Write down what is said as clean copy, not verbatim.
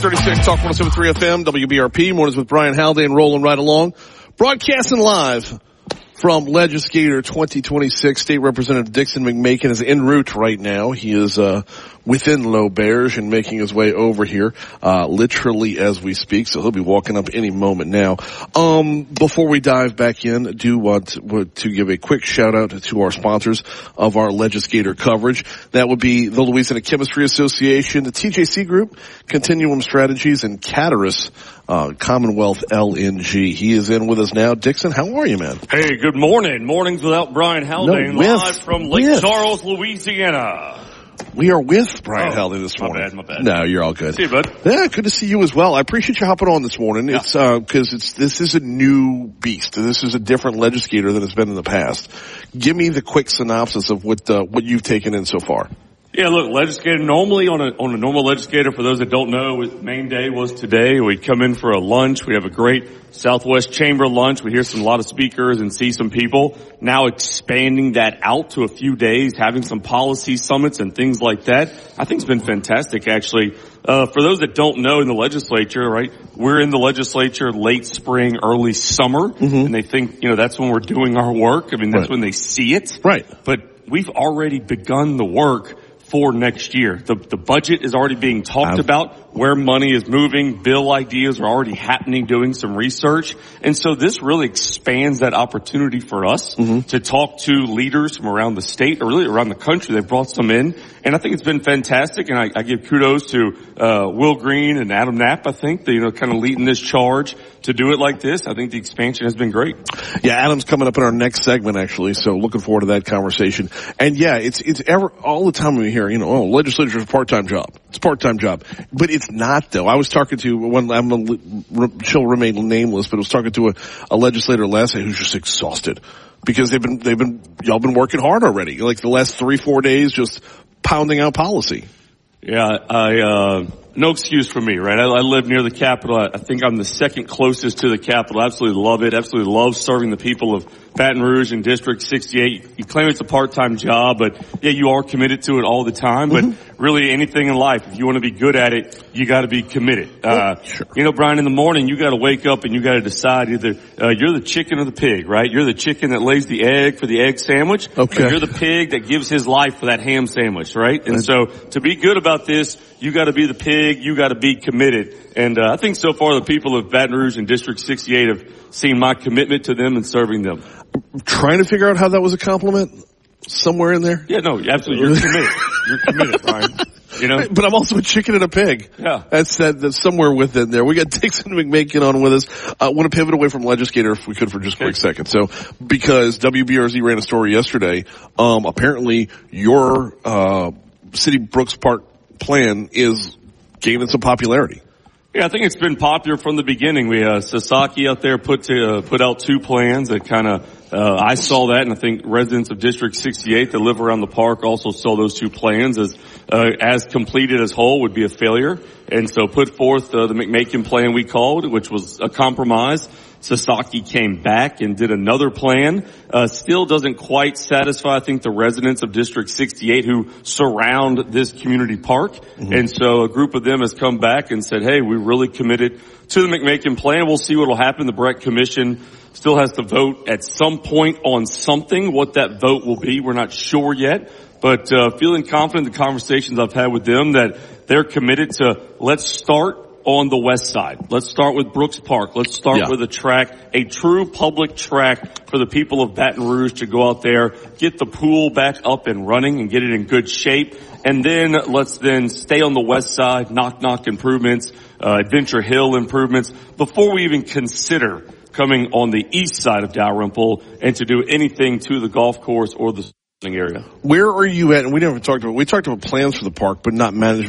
36 Talk 107.3 FM, WBRP. Mornings with Brian Haldane rolling right along. Broadcasting live from Legislator 2026. State Representative Dixon McMakin is en route right now. He is within L'Auberge and making his way over here literally as we speak. So he'll be walking up any moment now. Before we dive back in, I do want to give a quick shout out to our sponsors of our Legislator coverage. That would be the Louisiana Chemistry Association, the TJC Group, Continuum Strategies, and Caterus Commonwealth LNG. He is in with us now. Dixon, how are you, man? Hey, good morning. Mornings without Brian Haldane, live from Lake Charles, Louisiana. We are with Brian Haldane this morning. My bad. No, you're all good. See you, bud. Yeah, good to see you as well. I appreciate you hopping on this morning. Yeah. It's because this is a new beast. This is a different legislator than it's been in the past. Give me the quick synopsis of what you've taken in so far. Yeah, look, legislator, normally on a normal legislator, for those that don't know, main day was today. We'd come in for a lunch. We have a great Southwest Chamber lunch. We hear a lot of speakers and see some people. Now expanding that out to a few days, having some policy summits and things like that. I think it's been fantastic, actually. For those that don't know, in the legislature, right, we're in the legislature late spring, early summer, and they think, that's when we're doing our work. I mean, that's when they see it. Right. But we've already begun the work for next year. The budget is already being talked about, where money is moving, bill ideas are already happening, doing some research. And so this really expands that opportunity for us to talk to leaders from around the state, or really around the country. They've brought some in, and I think it's been fantastic. And I give kudos to Will Green and Adam Knapp, I think, kind of leading this charge to do it like this. I think the expansion has been great. Yeah, Adam's coming up in our next segment, actually, so looking forward to that conversation. And yeah, it's all the time we hear, legislature's a part-time job. It's a part-time job. But it's not, though. I was talking to she'll remain nameless, but I was talking to a legislator last night who's just exhausted because y'all been working hard already. Like the last 3-4 days, just pounding out policy. Yeah, no excuse for me, right? I live near the Capitol. I think I'm the second closest to the Capitol. Absolutely love it. Absolutely love serving the people of Baton Rouge and District 68. You claim it's a part-time job, but yeah, you are committed to it all the time. But really anything in life, if you want to be good at it, you got to be committed. Sure. Brian, in the morning, you got to wake up and you got to decide either you're the chicken or the pig, right? You're the chicken that lays the egg for the egg sandwich. Okay. Or you're the pig that gives his life for that ham sandwich, right? And so to be good about this, you got to be the pig. You got to be committed. And I think so far the people of Baton Rouge and District 68 have seen my commitment to them and serving them. Trying to figure out how that was a compliment somewhere in there. Yeah, no, absolutely. You're committed. You're committed, Brian. But I'm also a chicken and a pig. Yeah. That's somewhere within there. We got Dixon McMakin on with us. I want to pivot away from legislator if we could for just a quick second. So, because WBRZ ran a story yesterday, apparently your, City Brooks Park plan is gaining some popularity. Yeah, I think it's been popular from the beginning. We, Sasaki out there put out 2 plans that kind of, I saw that, and I think residents of District 68 that live around the park also saw those 2 plans as completed as whole would be a failure. And so put forth the McMakin plan we called, which was a compromise. Sasaki came back and did another plan. Still doesn't quite satisfy, I think, the residents of District 68 who surround this community park. And so a group of them has come back and said, hey, we're really committed to the McMakin plan. We'll see what will happen. The Brett Commission still has to vote at some point on something. What that vote will be, we're not sure yet. But feeling confident in the conversations I've had with them that they're committed to let's start on the west side. Let's start with Brooks Park. Let's start with a true public track for the people of Baton Rouge to go out there, get the pool back up and running and get it in good shape. And then let's stay on the west side, knock improvements, Adventure Hill improvements before we even consider coming on the east side of Dalrymple and to do anything to the golf course or the area. Where are you at? And we talked about plans for the park, but not management